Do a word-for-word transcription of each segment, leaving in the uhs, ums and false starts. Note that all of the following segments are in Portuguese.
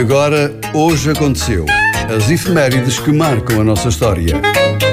Agora, hoje aconteceu. As efemérides que marcam a nossa história.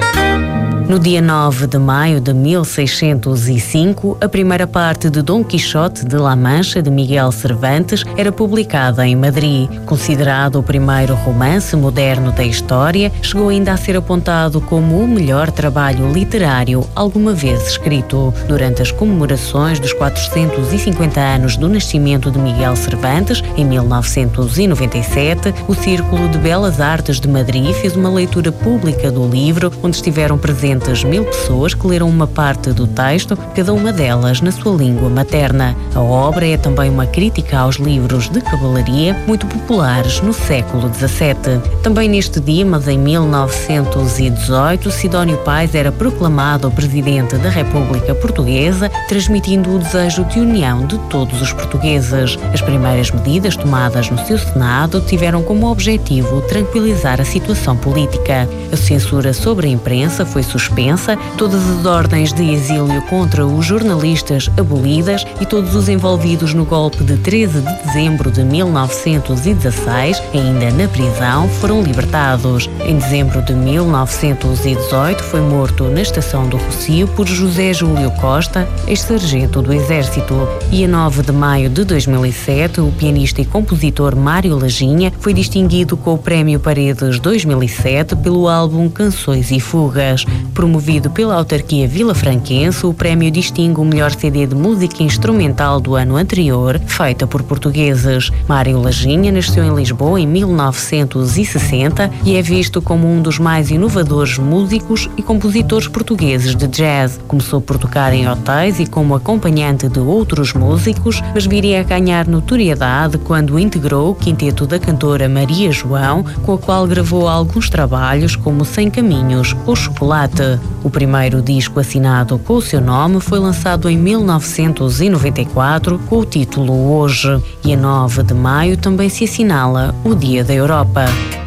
No dia nove de maio de mil seiscentos e cinco, a primeira parte de Dom Quixote de La Mancha, de Miguel Cervantes, era publicada em Madrid. Considerado o primeiro romance moderno da história, chegou ainda a ser apontado como o melhor trabalho literário alguma vez escrito. Durante as comemorações dos quatrocentos e cinquenta anos do nascimento de Miguel Cervantes, em mil novecentos e noventa e sete, o Círculo de Belas Artes de Madrid fez uma leitura pública do livro, onde estiveram presentes mil pessoas que leram uma parte do texto, cada uma delas na sua língua materna. A obra é também uma crítica aos livros de cavalaria muito populares no século dezassete. Também neste dia, mas em mil novecentos e dezoito, Sidónio Pais era proclamado Presidente da República Portuguesa, transmitindo o desejo de união de todos os portugueses. As primeiras medidas tomadas no seu Senado tiveram como objetivo tranquilizar a situação política. A censura sobre a imprensa foi suspensa, todas as ordens de exílio contra os jornalistas abolidas e todos os envolvidos no golpe de treze de dezembro de mil novecentos e dezasseis, ainda na prisão, foram libertados. Em dezembro de mil novecentos e dezoito foi morto na estação do Rossio por José Júlio Costa, ex-sargento do Exército. E a nove de maio de dois mil e sete, o pianista e compositor Mário Laginha foi distinguido com o Prémio Paredes dois mil e sete pelo álbum Canções e Fugas. Promovido pela autarquia vilafranquense, o prémio distingue o melhor C D de música instrumental do ano anterior, feita por portugueses. Mário Laginha nasceu em Lisboa em mil novecentos e sessenta e é visto como um dos mais inovadores músicos e compositores portugueses de jazz. Começou por tocar em hotéis e como acompanhante de outros músicos, mas viria a ganhar notoriedade quando integrou o quinteto da cantora Maria João, com a qual gravou alguns trabalhos como Sem Caminhos ou Chocolate. O primeiro disco assinado com o seu nome foi lançado em mil novecentos e noventa e quatro com o título Hoje, e a nove de maio também se assinala o Dia da Europa.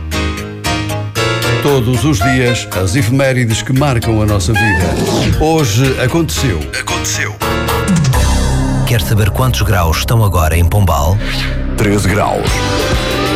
Todos os dias, as efemérides que marcam a nossa vida. Hoje aconteceu. Aconteceu. Quer saber quantos graus estão agora em Pombal? treze graus.